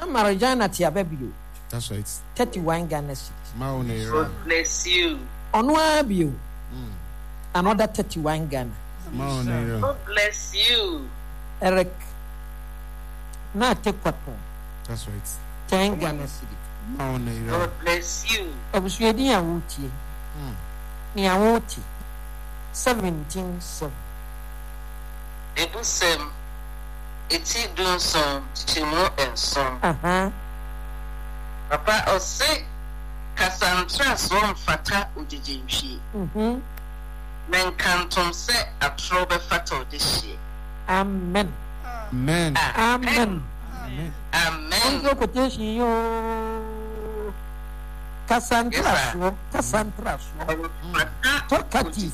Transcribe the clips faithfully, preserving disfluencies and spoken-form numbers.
Marajana Tiabebio. That's right. thirty-one Ghana cedis. God bless you. Onwabio. Another thirty-one Ghana. God bless you. Eric. Na take weapon. That's right. ten Ghana cedis. God bless you. Ebusuedi awutie. Ni awuti. seventeen seven. Ebusem. Eti dun son chimo en son. Aha. Papa ose kasantra so fata ujijinchi. Mhm. Men kantom se atro be fata odishi. Amen. Amen. Amen. Amen. Onzo quotation yo. Cassandra so, Cassandra so. Tokati.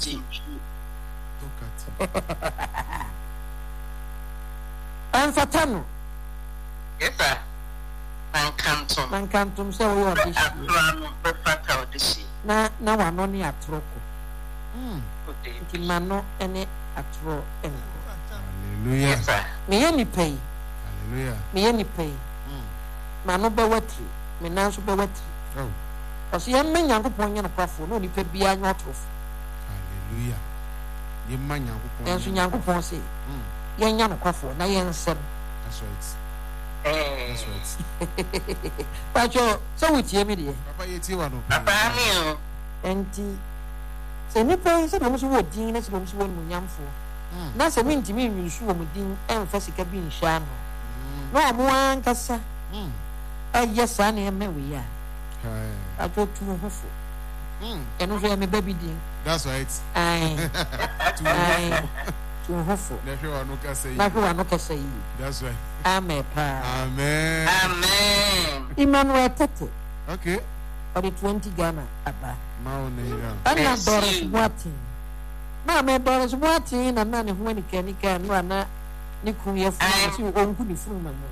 Anfatano. Yes sir. Man kantom. Man kantom se wo odishi. Atro be fata odishi. Na na wano ni atroko. Mm. Nti mano ene atro enko. Hallelujah. Yes sir. Me ye ni pay. Hallelujah. Me ye ni pay. Mm. Mano be watri. Me nanso be watri. Oh. Kasi yan men Nyankopon nya no kwafo no ni pe bia nya otrofo. Hallelujah. Ye man Nyankopon. Enso Nyankopon say. Mm. Yan nya no kwafo na yen sem. That's right. Eh. That's right. Pacho, so we tie me de. Papa ye tie wa no. Papa mi o. Enti se ni pe se bo so wo din na se bo so wo mu nyamfo. Na se mi ntimi nwisu wo mu din emfa sika bi nhya no. No amo ankasa. Mm. Aye sa na eme we ya. Hey. Ajo tu hofo. Mm. Eno so me baby din. That's right. Ai. Ai. Tu hofo. Na hwe wa no ka say. Na hwe wa no ka say. That's right. Amen pa. Amen. Amen. Emmanuel Tete. Okay. For the twenty Ghana aba. Maonera. Ana Doris Boatin. Na me Doris Boatin na na ne ho ni kanika no ana ni kun ye fu si onku ni fu ma mo.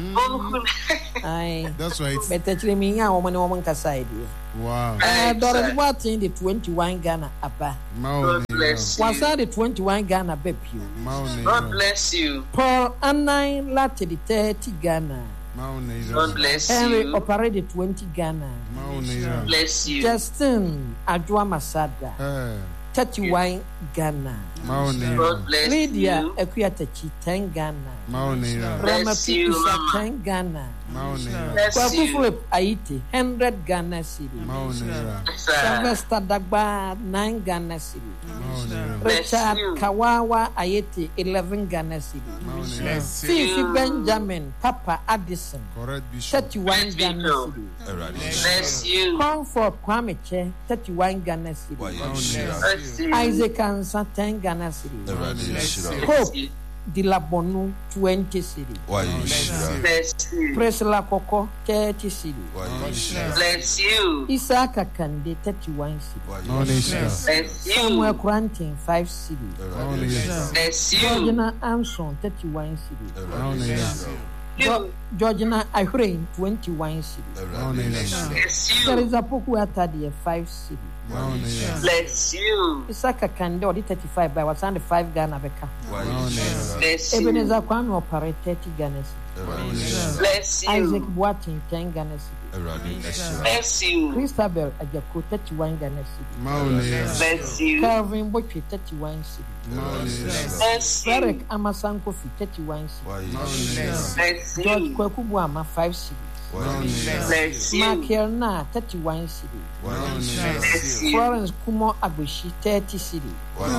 Ai. That's right. Beta chire mi ya wo mo ne wo nka side. Wow. Eh Doris Boatin the twenty-one Ghana aba. Maonera. Wasa the twenty-one Ghana bepio. Maonera. God bless you. Paul Anine Latte the thirty Ghana. Maonera. God bless Henry you. Operate the twenty Ghana. Maonera. Bless you. Justin Adwa Masada Eh. thirty-one Ghana. Maonera. God bless Lydia you. Ekuyatachi ten Ghana. Maonera. Rama Bless you, Pipisa Mama. ten Ghana. Maonera. Bless Kwaku you. Philip Aiti one hundred Ghana city. Maonera. Sir. Sylvester Dagba nine Ghana city. Maonera. Bless Richard you. Kawawa Ayeti eleven Ghana city. Maonera. Fifi Benjamin Papa Addison Correct bishop. thirty-one Ghana city. Bless you. Comfort Kwame Che thirty-one Ghana city. Maonera. Bless you. Isaac Ansa ten Ghana city. Bless Hope you. Dilabonu twenty city. Bless you. Priscilla Koko thirty city. Bless you. Isaac Kande thirty-one city. Maonera. Bless you. Samuel Quantin five city. Maonera. Bless you. Georgina Armstrong thirty-one city. Maonera. Jo- Georgina Ahrain twenty-one city. Maonera. Bless you. Teresa Poku Atadie five city. Maonera. Bless you. Isaac Kande odi thirty-five by was under five Ghana beka. Maonera. Bless you. Ebenezer Kwame Opare thirty Ghana city. Bless Isaac you. Boatin ten Ghana city. Bless you. Christabel Ajako thirty-one Ghana city. Maonera. Bless you. Calvin Bochi thirty-one city. Maonera. Bless Derek you. Amasankofi thirty-one city. Bless George you. Kwaku Buama five cities. Bless Mark you. Elna thirty-one cities. Bless you. Florence Kumo Agbeshi thirty cities.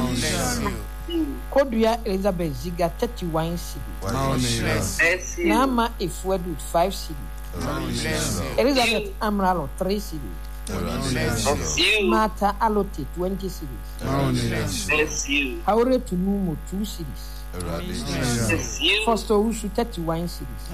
Kodria Elizabeth Ziga thirty-one cities. Bless you. Nama Efuedu five cities. Elizabeth Amralo three cities. Bless you. Martha Alote twenty cities. Bless you. Haure Tunumo two cities. Bless you. Foster Usu thirty-one cities.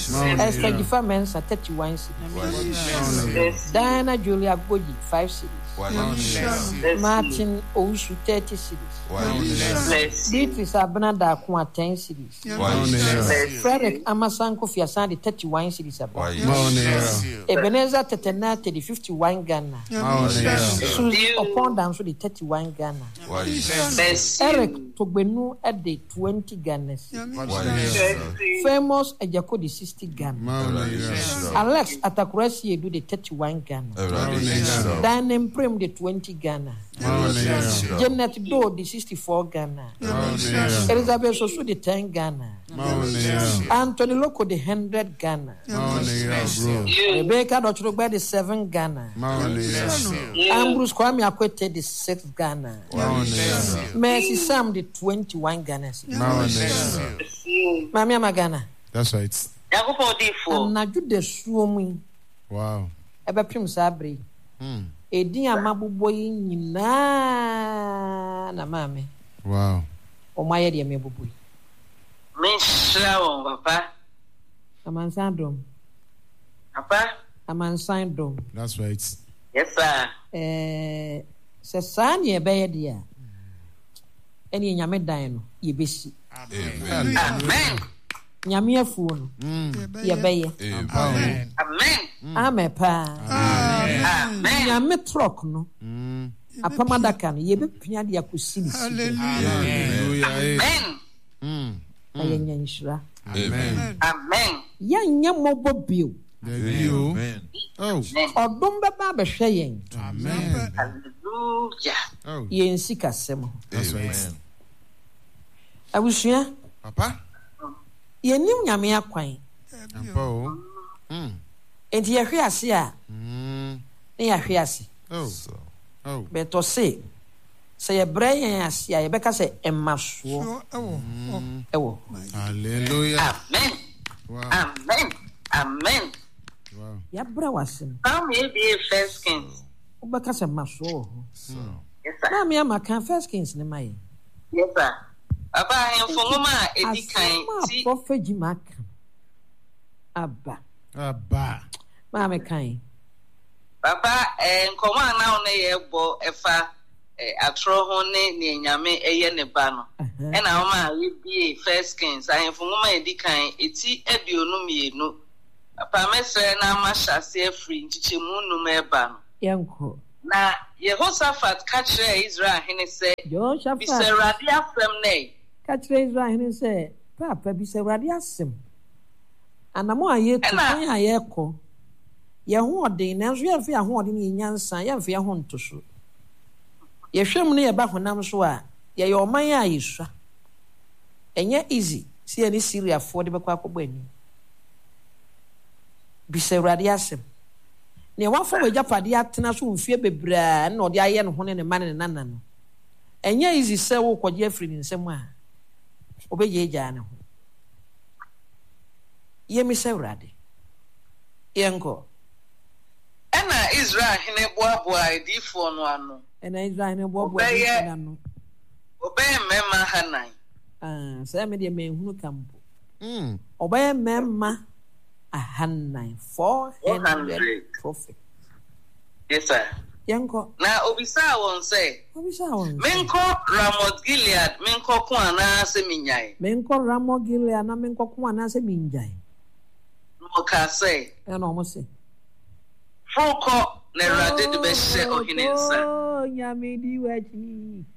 Esther Gifa Mensa thirty-one cities. Bless you. Diana Julia Boji five cities. Martin Owusu thirty cities. Beatrice Abnada Akwa ten cities. Frederick Amasanko Fiasandi thirty-one cities about. Ebenezer Tetenate the fifty-one Ghana. Susie Upon Dance the thirty-one Ghana. Eric Togbenu at the twenty Ghana. Famous Ejako the sixty Ghana. Alex Atakuresi do the thirty-one Ghana. Diane Prem the twenty Ghana. Janet Do the sixty-four Ghana. Elizabeth Sosu the ten Ghana. Anthony Loko the one hundred Ghana. Rebecca Dochroba the seven Ghana. Ambrose Kwame Akwete the six Ghana. Mercy Sam the twenty-one Ghana. Mami Magana. That's right. And na do the suomi. Wow. Ebe prim sabre. Hmm. Edi amabubo yi nyina na mame. Wow. O maye de me bubu. Me shra won papa. Amansan dom. Papa? Amansan dom. That's right. Yes sir. Eh se san ye be de a. Eni nyame dan no ye besi. Amen. Amen. Nyame afuo no. Ye be ye. Amen. Amen. Amen pa. Amen. Nyame truck no. Mm. Apamadaka no ye be pia de akosini. Hallelujah. Amen. Mm. Aye nyanshira. Amen. Amen. Ya nya mobo bio. Amen. Oh. Odom baba be hwe yen. Amen. Hallelujah. Oh. Yen sikasem. That's right. Abusua. Papa. Yenim nyame akwan. Ampo. Mm. Enti ye hwe ase a. Mm. Ne ya hwe ase. Oh. Oh. Beto se se ye brain ase a ye beka se emaso. Ewo. Ewo. Hallelujah. Amen. Wow. Amen. Amen. Wow. Ya bra wasem. How may be First Kings? Obeka se maso. Yes sir. Na me ama kan First Kings ne mai. Yes sir. Aba enfongoma edikan ti prophet Jimaka. Aba. Aba. Ma me kan. Papa eh nkoma na ono ye bo efa eh atro ho ne ne nyame eye ne ba no. E na o ma we bi First Kings enfongoma edikan eti aduonu mienu. Papa mesre na ma hyase afri nchichemu num e ba no. Yanko. Na Yehoshaphat ka kire Israel hene se Jehoshaphat bi se rade afem nei ka kire Israel hene se papa bi se rade asem anamo aye to kan aye ko ye ho odin na so ye fe ho odin ye nyansa ye fe ho ntoso ye hwem ne ye ba honam so a ye ye oman ya yesua enye easy si ani Syria fo de bekwa akobọ ani bi se rade asem ne wafo we japade atena so mfie bebraa na ode aye no ho ne ne mane ne nana no enya easy se wo kwaje afri ni nsem a obeje eja ne ho ye mi se urade yenko ena Israel hene boaboa edifo no ano ena Israel hene boaboa edifo no obey mema hanan ah se me de me hunu kampo mm obey mema a hundred four hundred prophet. Yes sir. Yanko. Na obisa won say. Obisa won. Menko Ramoth Gilead menko ko ana se minyai. Menko Ramoth Gilead na menko ko ana se minyai. Mo ka say. E no mo say. Foko na rade de be hye ohinensa. Oh nyame di wachi.